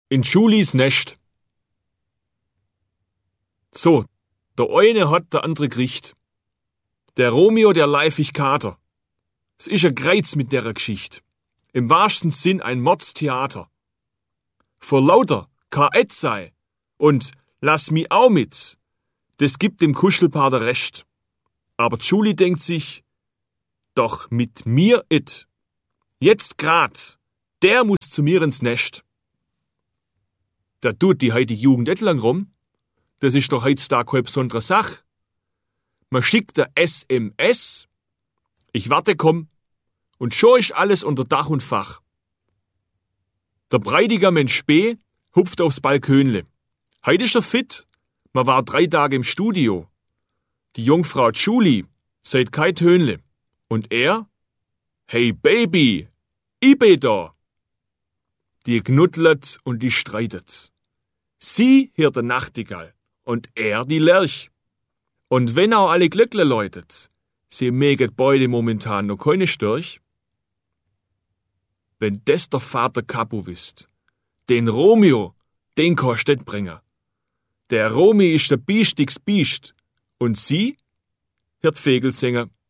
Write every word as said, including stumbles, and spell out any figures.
In Julis Nest. So, der eine hat, der andere kriegt. Der Romeo, der leifig Kater. Es ist ein Greiz mit der Geschichte. Im wahrsten Sinn ein Mordstheater. Vor lauter K-Et sei und lass mi auch mit, das gibt dem Kuschelpaar der Recht. Aber Julie denkt sich, doch mit mir it. Jetzt grad, der muss zu mir ins Nest. Da tut die heutige Jugend et lang rum. Das ist doch heutzutage keine besondere Sache. Man schickt der S M S, ich warte komm, und schon ist alles unter Dach und Fach. Der Bräutigam in Spee hupft aufs Balkönle. Heute ist er fit, man war drei Tage im Studio. Die Jungfrau Julie seid kein Tönle. Und er? Hey Baby, ich bin da. Die knuddelt und die streitet. Sie hört der Nachtigall und er die Lerch. Und wenn auch alle Glöckle läutet, sie mäget beide momentan noch keine Störch. Wenn das der Vater Capo wisst, den Romeo, den kostet bringen. Der Romi ist der biestigs Biest und sie hört Vögel singen.